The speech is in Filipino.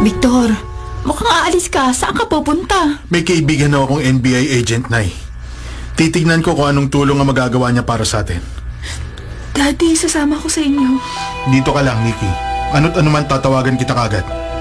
Victor, mukhang aalis ka. Saan ka pupunta? May kaibigan na akong NBI agent, Nay. Titignan ko kung anong tulong ang magagawa niya para sa atin. Daddy, sasama ko sa inyo. Dito ka lang, Nikki. Ano't ano man tatawagan kita kagad.